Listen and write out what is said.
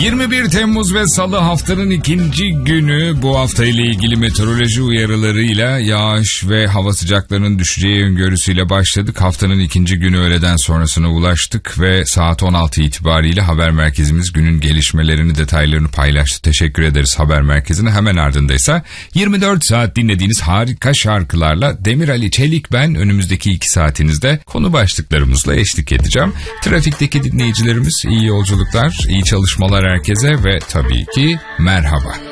21 Temmuz ve Salı haftanın ikinci günü. Bu hafta ile ilgili meteoroloji uyarılarıyla yağış ve hava sıcaklarının düşeceği öngörüsüyle başladık. Haftanın ikinci günü öğleden sonrasına ulaştık ve saat 16 itibariyle haber merkezimiz günün gelişmelerini, detaylarını paylaştı. Teşekkür ederiz haber merkezine. Hemen ardındaysa 24 saat dinlediğiniz harika şarkılarla Demir Ali Çelik ben önümüzdeki 2 saatinizde konu başlıklarımızla eşlik edeceğim. Trafikteki dinleyicilerimiz iyi yolculuklar, iyi çalışmalar herkese ve tabii ki merhaba.